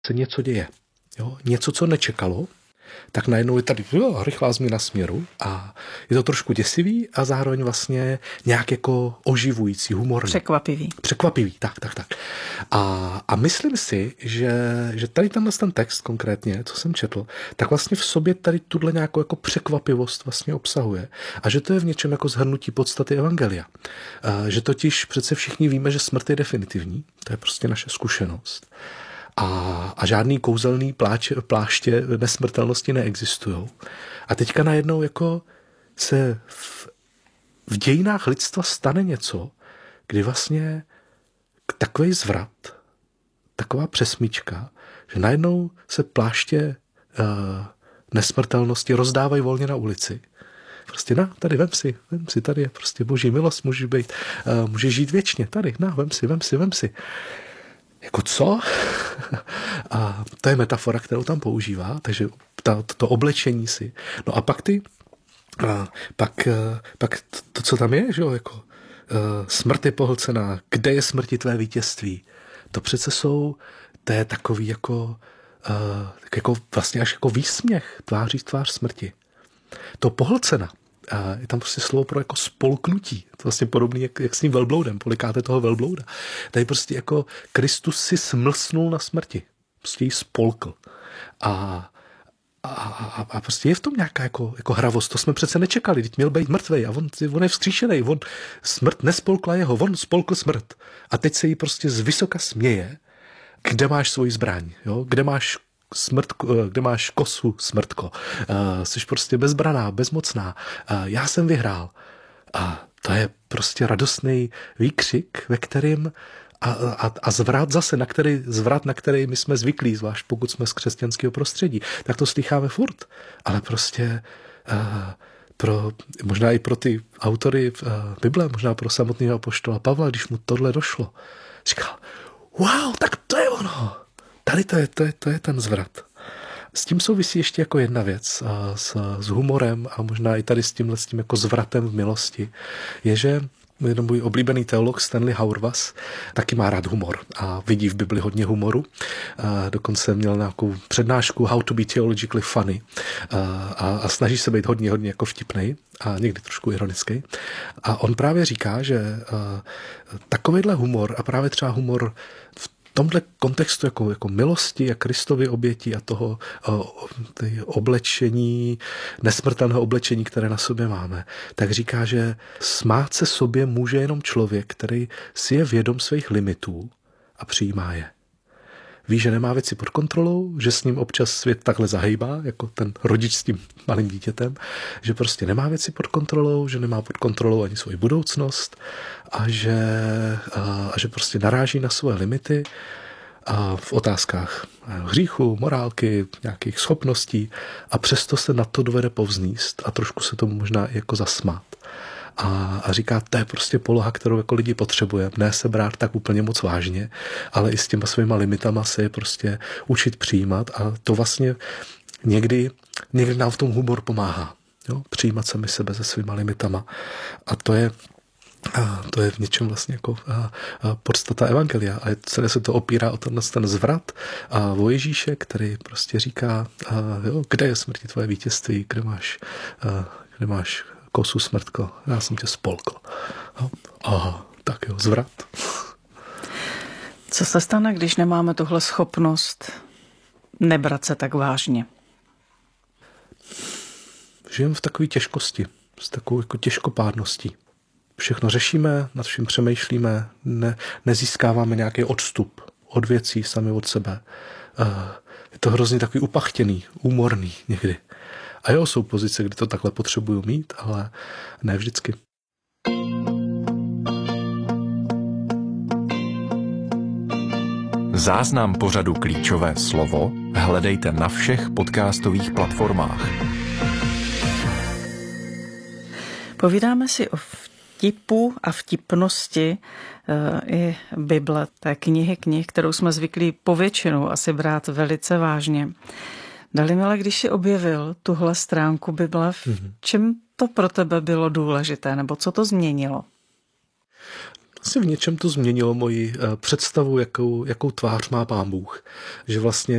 se něco děje. Jo? Něco, co nečekalo, tak najednou je tady rychlá změna směru a je to trošku děsivý a zároveň vlastně nějak jako oživující, humorný. Překvapivý, tak. A myslím si, že tady ten text konkrétně, co jsem četl, tak vlastně v sobě tady tuhle nějakou jako překvapivost vlastně obsahuje. A že to je v něčem jako shrnutí podstaty evangelia. Že totiž přece všichni víme, že smrt je definitivní. To je prostě naše zkušenost. A žádný kouzelný pláště nesmrtelnosti neexistují. A teďka najednou jako se v dějinách lidstva stane něco, kdy vlastně takový zvrat, taková přesmíčka, že najednou se pláště nesmrtelnosti rozdávají volně na ulici. Prostě tady vem si, tady je prostě boží milost, můžeš žít věčně, tady, vem si. Jako co? A to je metafora, kterou tam používá, takže to oblečení si. No a pak pak to, co tam je, že jo, jako smrt je pohlcená, kde je smrti tvé vítězství? To přece to je takový jako vlastně až jako výsměch tváří v tvář smrti. To pohlcena. A je tam prostě slovo pro jako spolknutí. To vlastně podobný jak s tím velbloudem. Polikáte toho velblouda. Tady prostě jako Kristus si smlsnul na smrti. Prostě ji spolkl. A prostě je v tom nějaká jako hravost. To jsme přece nečekali. Teď měl být mrtvej a on je vzkříšený. Smrt nespolkla jeho, on spolkl smrt. A teď se jí prostě z vysoka směje. Kde máš svoji zbraň? Jo? Kde máš kosu, smrtko. Jsi prostě bezbraná, bezmocná. Já jsem vyhrál. A to je prostě radostný výkřik, ve kterém a zvrat, na který my jsme zvyklí, zvlášť pokud jsme z křesťanského prostředí, tak to slycháme furt. Ale prostě možná i pro ty autory Bible, možná pro samotného apoštola Pavla, když mu tohle došlo, říkal, wow, tak to je ono. Tady to je ten zvrat. S tím souvisí ještě jako jedna věc s humorem a možná i tady s tím jako zvratem v milosti, je, že můj oblíbený teolog Stanley Hauerwas taky má rád humor a vidí v Bibli hodně humoru. Dokonce měl nějakou přednášku How to be theologically funny a snaží se být hodně jako vtipnej a někdy trošku ironický. A on právě říká, že takovýhle humor a právě třeba humor v tomhle kontextu jako milosti a Kristovy oběti a toho oblečení, nesmrtelného oblečení, které na sobě máme, tak říká, že smát se sobě může jenom člověk, který si je vědom svých limitů a přijímá je. Ví, že nemá věci pod kontrolou, že s ním občas svět takhle zahejbá, jako ten rodič s tím malým dítětem, že prostě nemá věci pod kontrolou, že nemá pod kontrolou ani svoji budoucnost a že prostě naráží na svoje limity a v otázkách hříchu, morálky, nějakých schopností a přesto se na to dovede povzníst a trošku se tomu možná i jako zasmát. A říká, to je prostě poloha, kterou jako lidi potřebujeme. Ne se brát tak úplně moc vážně, ale i s těma svýma limitama se je prostě učit přijímat a to vlastně někdy nám v tom humor pomáhá. Jo? Přijímat sami sebe se svýma limitama. A to je v něčem vlastně jako podstata evangelia. A celé se to opírá o ten zvrat a o Ježíše, který prostě říká, kde je smrti tvoje vítězství, kde máš kosu, smrtko, já jsem tě spolkl. Tak jo, zvrat. Co se stane, když nemáme tuhle schopnost nebrat se tak vážně? Žijeme v takové těžkosti, s takovou jako těžkopádností. Všechno řešíme, nad vším přemýšlíme, nezískáváme nějaký odstup od věcí sami od sebe. Je to hrozně takový upachtěný, úmorný někdy. A jo, jsou pozice, kdy to takhle potřebuju mít, ale ne vždycky. Záznam pořadu Klíčové slovo hledejte na všech podcastových platformách. Povídáme si o vtipu a vtipnosti i Bible, té knih, kterou jsme zvyklí povětšinou asi brát velice vážně. Dalimile, když jsi objevil tuhle stránku Bible, v čem to pro tebe bylo důležité, nebo co to změnilo? Asi v něčem to změnilo moji představu, jakou tvář má Pán Bůh. Že vlastně